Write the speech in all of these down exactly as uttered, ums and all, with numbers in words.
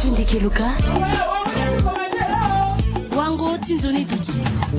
Keluka wango tinzoni tuti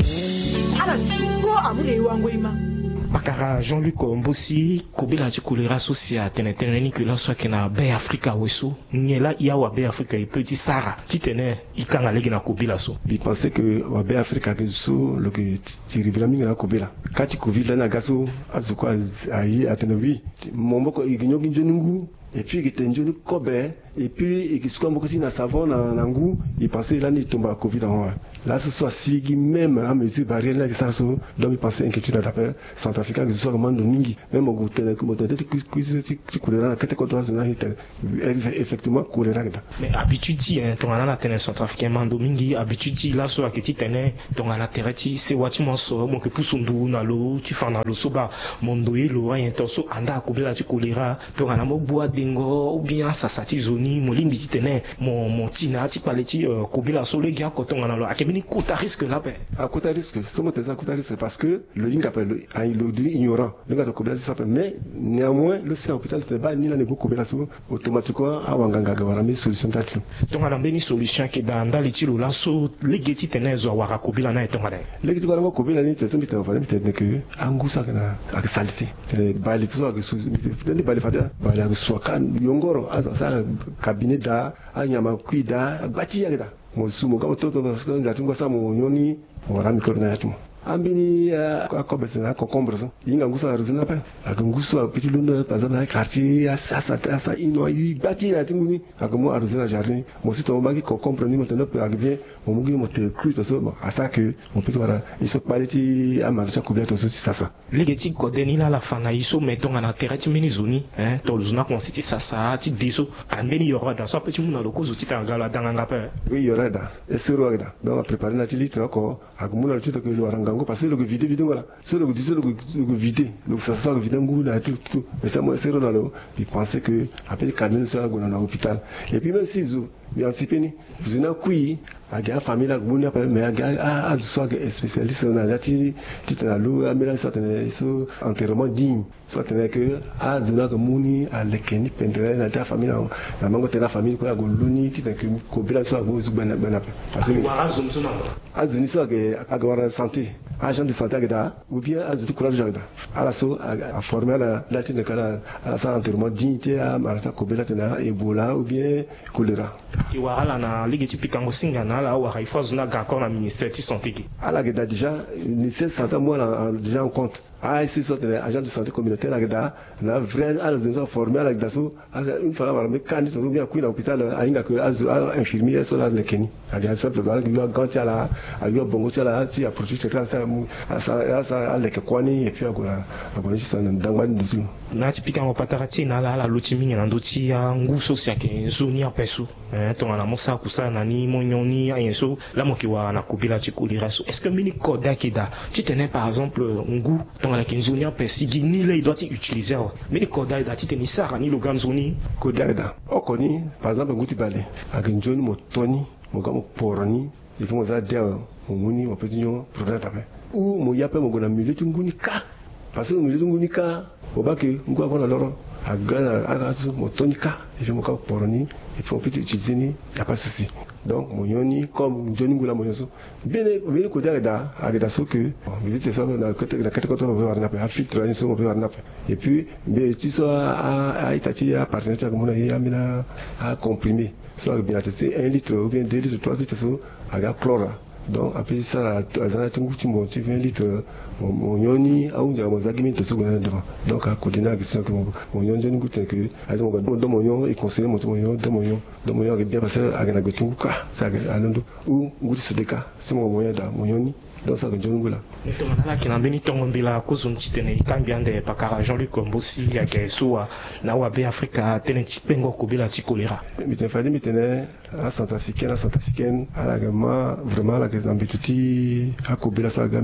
ala tsuko amule wango ima Bakara Jean-Luc Mbosi kobela chikolera socia tenetene ni kula so kena be Africa weso ngela ya wa be Africa et petit Sara titene ikanga legi na kobela so bi penser que wa be Africa que so lo que tiribira minga na kobela kati covid na gaso azuko ayi atenobi momboko iginyo ginjonungu et puis qui était une cobe et puis qui se comme beaucoup na savon na nangu il pensait là ni tomba covid en là ce soit si même à mesure barrière là que ça so donc il pensait inquiétude d'appel centrafricain que ce soit le monde mingi même au goûter comme peut-être que que choléra na kete contre zona effectivement choléra mais habitude hein ton ana na tennis centrafricain mando mingi habitude là so akiti tene ton ana terati c'est wati mo so mo que pusundu na lo tu fa na lo soba mondo yelo rien to so anda akobela ti choléra ton ana mo bois ou bien ça sati zoni molimbi titene mon mon tina ti paleti kobela solo gya koton ngana lo akemini kota risque là ben à kota risque somo teza kota risque parce que le ling appelle le ignorant le gars kobela ça mais néanmoins le site hôpital te ba ni na ne kobela so automatiquement awanganga ga warami solution tatu donc ana beni solution ke da ndali ti lo laso le geti tene zo wara kobela na etonga dai le geti wara kobela ni te so mi te fa mi te ne que angusa kana ak salite te bali to so ak su te bali fata bali ak so kan yongoro aza sa cabinet da anyama kuida bachi yakita musumo kama toto ndio tungo sa mo nyoni wala mikoro na yatu ambini akobese na concombre so yinga ngusa aruzina pa akungusu apiti lunda pazana na quartier asa asa ino yi bachi ya tinguni akumo aruzina jardin mo sito magi concombre ni motendo peut arriver mo mugi mo te cru to so bon asa que on peut voilà il se paleti amarcha kubia to so si sasa legeti kodeni la la fana iso metonga na terati mini zoni hein to zona consiti sasa ti diso ambeni yoro dans so petit muna loko zoti tangala danganga pa oui yoro da esero da donc préparer na ti litre ko akumo na tito que lo aranga parce que le vide vide voilà c'est le disait le vide donc ça sort vide ngou na tout tout mais ça moi c'est Ronaldo il pensait que après cadre sur à l'hôpital et puis même si zo bien sipeni vous na kui aga famille la gounia mais aga a soit spécialiste na lati titana lo amela soit so enterrement digne soit que a zona que muni a lekeni pendere na ta famille na mango te la famille ko agoluni titana que ko bila soit go zubana bana parce que wala zumzuma azuni soit que agora santé agent de santé agda ou bien azuti courage agda ala so a former la lati de kala ala sa enterrement digne a marasa ko bila tena ebola ou bien choléra ki wala na ligue typique ngo singa na la wa il faut zona ga ko na ministère de santé ki ala gda déjà ministère de santé moi déjà en compte ah c'est soit agent de santé communautaire agda na vrai ala zona former ala gda so une fois la mais quand ils ont bien à l'hôpital ainga que infirmier so la lekeni aga simple voilà que yo gantia la ayo bongo la ci approcher ça ça ça ça aleke kwani et puis agola agola ci sana ndangwa ndutu na typique ngo patarati na la la lotimi na ndoti ya nguso sia ke zoni ya pesu eh to na mosa kusana ni monyoni ayenso la mokiwa na kubila chikulira so est-ce que mini koda kida tu tenais par exemple ngu to na kinzoni ya pesigi ni là il doit utiliser mini koda da tu tenais ça ni le ganzoni koda da okoni par exemple nguti bale akinjoni motoni mogamo poroni et puis on a dit moni on peut dire problème tapé ou mo yape mo gona milieu tunguni ka parce que milieu tunguni ka obake ngo avona loro agana aga so motoni ka et puis mo ka poroni et puis on peut utiliser ni y a pas de souci donc monyoni comme njoni ngula monyoso bene bene ko da agada so que vite ça na côté la côté côté on veut arnaper a filtre ni so on veut arnaper et puis mais tu so a a itati a partenaire comme on a mina a comprimé soit bien c'est un litre ou bien deux litres trois litres so aga chlore donc après ça azana tungu timo tu vingt litres monyoni au ndia mozagimi to so gona devant donc a kodina qui que monyon jeni gute que azo ngo do monyon et conseiller mon monyon do monyon do monyon bien parce que agana gotungu ka ça alondo ou nguti sodeka c'est mon moyen da monyoni donc ça que jongula to na kina beni tongo mbila kuzunti tene kambiande pakara Jean-Luc Mbosi ya kesoa na wa be Africa tene tipengo kobila tikolera miten fadi mitene a centrafricaine a centrafricaine à la vraiment la question ambituti a kobila sa gamingi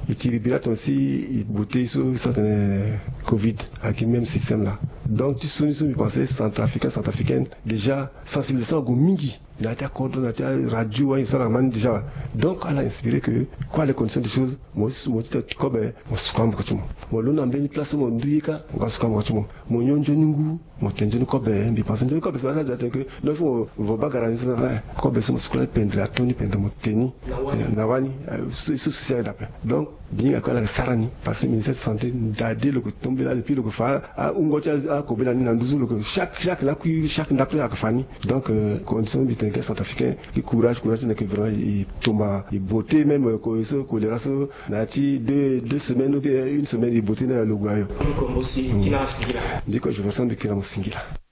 et tiribila aussi il beauté sur certains Covid avec le même système là. Donc tu sounis sur penser centrafricain centrafricaine déjà sensibilisation go mingi il a été accordé il a été radio il sera man déjà donc elle a inspiré que quoi les conditions des choses moi moi tu comme moi sukam ko tumo moi l'on a bien place moi nduyika moi sukam ko tumo moi nyonjo ningu moi tenjeni ko be mbi penser ndeni ko be ça ça que donc faut faut pas garantir ko be so sukula pendre la toni pendre mo teni na wani c'est social d'après donc bien que la sarani parce que le ministère de santé d'aider le tomber là depuis le fa a ungocha a ko bela ni na nduzu le chaque chaque la chaque d'après la fani donc condition bitingue centrafricain qui courage courage n'est que vraiment il tomba il beauté même ko so ko lera so na ti deux deux semaines ou bien une semaine il beauté na le gwayo comme aussi kina singila ndiko je ressens de kila musingila